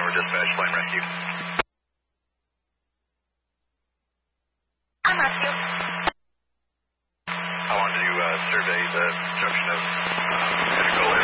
Tower Dispatch, Flame Rescue. I'm Rescue. I wanted to survey the junction of Pinnacle